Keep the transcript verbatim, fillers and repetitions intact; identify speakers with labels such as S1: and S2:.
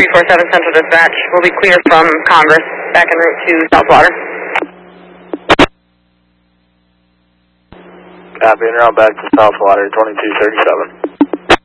S1: three four seven Central Dispatch. We'll be clear from Congress, back en route to Southwater.
S2: Copy, en route back to Southwater, twenty-two thirty-seven.